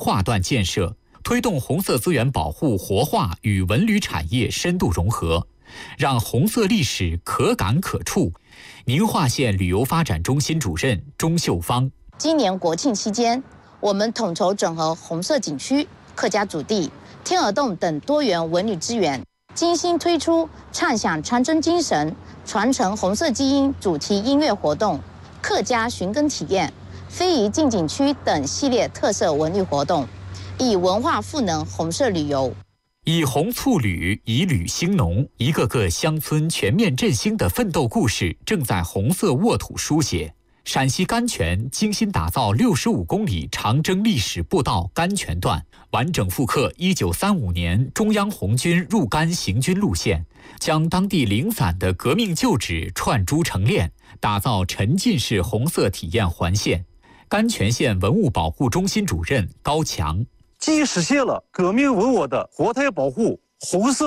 化段建设，推动红色资源保护活化与文旅产业深度融合，让红色历史可感可触。宁化县旅游发展中心主任钟秀芳： 今年国庆期间，我们统筹整合红色景区、客家祖地、天鹅洞等多元文旅资源，精心推出畅享长征精神、传承红色基因主题音乐活动、客家寻根体验、非遗进景区等系列特色文旅活动，以文化赋能红色旅游。 以红促旅，以旅兴农，一个个乡村全面振兴的奋斗故事正在红色沃土书写。陕西甘泉精心打造65公里长征历史步道甘泉段，完整复刻1935年中央红军入甘行军路线，将当地零散的革命旧址串珠成链，打造沉浸式红色体验环线。甘泉县文物保护中心主任高强： 既实现了革命文物的活态保护，红色